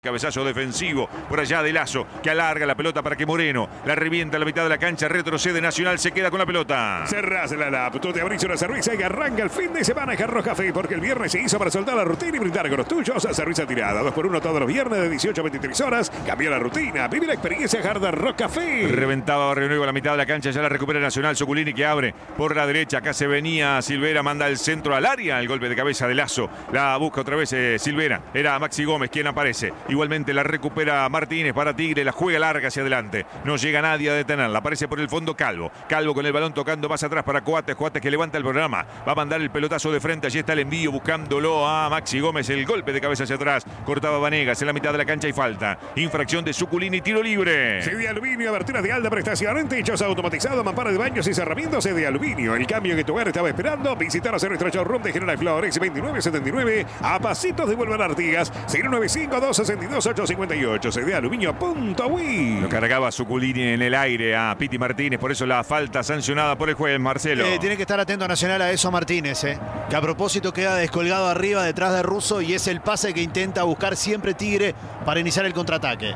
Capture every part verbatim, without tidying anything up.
Cabezazo defensivo por allá de Lazo, que alarga la pelota para que Moreno la revienta a la mitad de la cancha, retrocede Nacional, se queda con la pelota. Cerrás la laptop, te abrís una cerveza y arranca el fin de semana Jarro Café, porque el viernes se hizo para soltar la rutina y brindar con los tuyos a cerveza tirada. Dos por uno todos los viernes de dieciocho a veintitrés horas. Cambia la rutina, vive la experiencia Hard Rock Café. Reventaba Barrio Nuevo a la mitad de la cancha, ya la recupera Nacional. Soculini que abre por la derecha, acá se venía Silvera, manda el centro al área, el golpe de cabeza de Lazo. La busca otra vez eh, Silvera, era Maxi Gómez quien aparece. Igualmente la recupera Martínez para Tigre, la juega larga hacia adelante. No llega nadie a detenerla, aparece por el fondo Calvo. Calvo con el balón tocando más atrás para Coates. Coates que levanta el programa, va a mandar el pelotazo de frente. Allí está el envío buscándolo a Maxi Gómez. El golpe de cabeza hacia atrás, cortaba Vanegas en la mitad de la cancha y falta. Infracción de Suculini, tiro libre. C D Aluminio, aberturas de alta prestación, techos automatizados, mamparas de baños y cerramientos. C D Aluminio, el cambio que tu hogar estaba esperando. Visitaros en nuestro showroom de General Flores veintinueve setenta y nueve, a pasitos de Boulevard Artigas. Cero nueve cinco, dos seis dos, ocho cinco ocho. C D Aluminio punto uy. Lo cargaba Suculini en el aire a Piti Martínez, por eso la falta sancionada por el juez, Marcelo. Eh, tiene que estar atento Nacional a eso Martínez, eh, que a propósito queda descolgado arriba detrás de Russo y es el pase que intenta buscar siempre Tigre para iniciar el contraataque.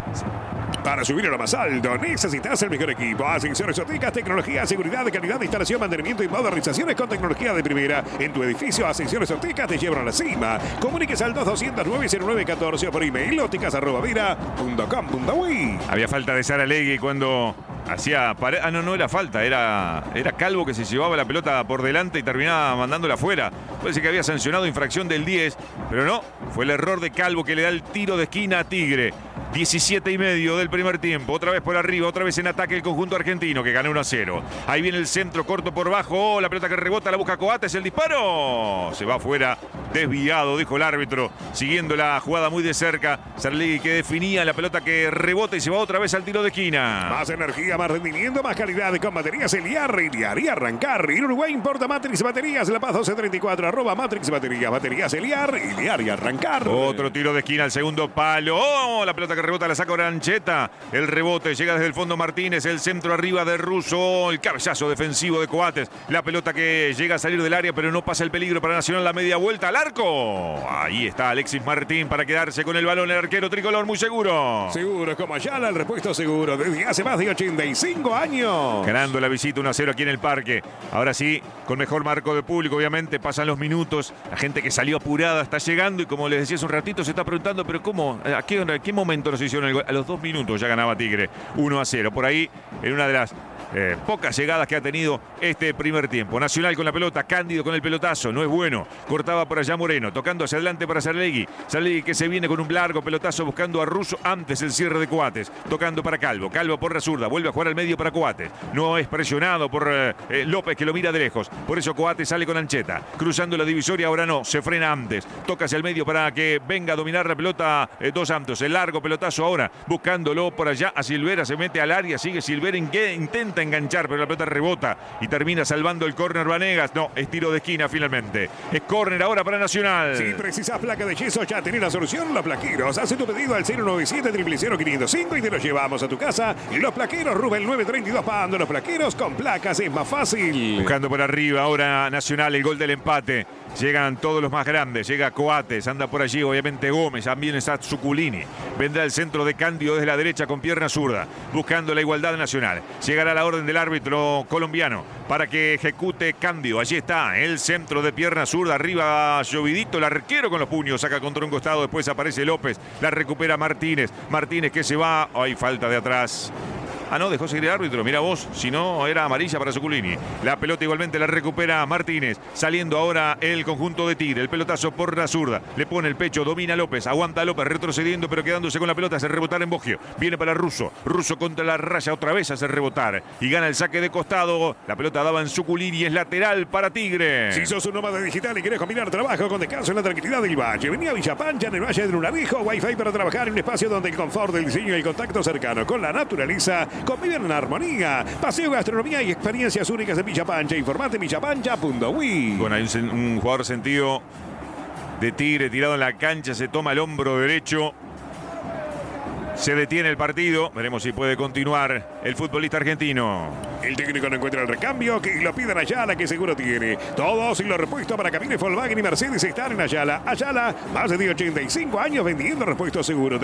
Para subir a lo más alto, necesitas el mejor equipo. Ascensores Ópticas, tecnología, seguridad, calidad de instalación, mantenimiento y modernizaciones con tecnología de primera. En tu edificio, Ascensores Ópticas te llevan a la cima. Comuníquese al dos doscientos nueve cero nueve catorce o por email ópticas arroba vera punto com punto uy. Había falta de Saralegui cuando hacía... Pare... Ah, no, no era falta, era, era Calvo que se llevaba la pelota por delante y terminaba mandándola afuera. Parece que había sancionado infracción del diez, pero no, fue el error de Calvo que le da el tiro de esquina a Tigre. diecisiete y medio del primer tiempo, otra vez por arriba, otra vez en ataque el conjunto argentino que gana uno a cero. Ahí viene el centro corto por bajo, oh, la pelota que rebota, la busca Coates, el disparo. Se va afuera, desviado, dijo el árbitro, siguiendo la jugada muy de cerca. Saralegui que definía la pelota que rebota y se va otra vez al tiro de esquina. Más energía, más rendimiento, más calidad con baterías Eliar, Eliar y arrancar. En Uruguay importa Matrix Baterías, La Paz doce treinta y cuatro, arroba Matrix Baterías, baterías Eliar, Eliar y arrancar. Otro tiro de esquina al segundo palo, oh, la pelota que rebota la saca Orancheta, el rebote llega desde el fondo Martínez, el centro arriba de Russo, el cabezazo defensivo de Coates, la pelota que llega a salir del área pero no pasa el peligro para Nacional, la media vuelta al arco. Ahí está Alexis Martín para quedarse con el balón, el arquero tricolor muy seguro. Seguro como Ayala, el repuesto seguro desde hace más de ochenta y cinco años. Ganando la visita uno a cero aquí en el parque. Ahora sí, con mejor marco de público obviamente, pasan los minutos, la gente que salió apurada está llegando y como les decía hace un ratito se está preguntando, pero ¿cómo? ¿A qué, a qué momento nos hicieron el gol? A los dos minutos ya ganaba Tigre uno a cero. Por ahí, en una de las eh, pocas llegadas que ha tenido este primer tiempo. Nacional con la pelota, Cándido con el pelotazo, no es bueno. Cortaba por allá Moreno, tocando hacia adelante para Saralegui. Saralegui que se viene con un largo pelotazo buscando a Russo antes el cierre de Coates. Tocando para Calvo, Calvo por la zurda, vuelve a jugar al medio para Coates. No es presionado por eh, eh, López que lo mira de lejos. Por eso Coates sale con Ancheta. Cruzando la divisoria, ahora no, se frena antes. Toca hacia el medio para que venga a dominar la pelota eh, Dos Santos. El largo pelotazo ahora, buscándolo por allá a Silvera, se mete al área, sigue Silvera, intenta enganchar, pero la pelota rebota y termina salvando el córner Vanegas. No, es tiro de esquina finalmente. Es córner ahora para Nacional. Si precisas placa de yeso, ya tenés la solución, Los Plaqueros. Hace tu pedido al cero nueve siete, cero cero cero, quinientos cinco y te lo llevamos a tu casa. Los Plaqueros, Rubén nueve treinta y dos, pagando Los Plaqueros con placas es más fácil. Buscando por arriba ahora Nacional el gol del empate. Llegan todos los más grandes, llega Coates, anda por allí obviamente Gómez, también está Suculini. Vendrá el centro de Cándido desde la derecha con pierna zurda, buscando la igualdad Nacional. Llegará la orden del árbitro colombiano para que ejecute Cándido. Allí está el centro de pierna zurda, arriba Llovidito, el arquero con los puños, saca contra un costado, después aparece López, la recupera Martínez. Martínez que se va, hay falta de atrás. Ah, no, dejó seguir el árbitro, mira vos, si no era amarilla para Suculini. La pelota igualmente la recupera Martínez, saliendo ahora el conjunto de Tigre, el pelotazo por la zurda, le pone el pecho, domina López, aguanta López, retrocediendo pero quedándose con la pelota, hace rebotar en Bogio, viene para Russo, Russo contra la raya, otra vez hace rebotar y gana el saque de costado, la pelota daba en Suculini, es lateral para Tigre. Si sos un nómada digital y querés combinar trabajo con descanso en la tranquilidad del Valle, vení a Villa Pancha en el Valle de Lunarejo, Wi-Fi para trabajar en un espacio donde el confort, el diseño y el contacto cercano con la naturaleza conviven en armonía. Paseo, gastronomía y experiencias únicas en Villa Pancha. Informate en villapancha punto uy. Bueno, hay un, un jugador sentido de Tigre tirado en la cancha, se toma el hombro derecho. Se detiene el partido. Veremos si puede continuar el futbolista argentino. El técnico no encuentra el recambio, que lo piden a Ayala, que seguro tiene. Todos y los repuestos para camiones Volkswagen y Mercedes están en Ayala. Ayala, más de ochenta y cinco años vendiendo repuestos seguros.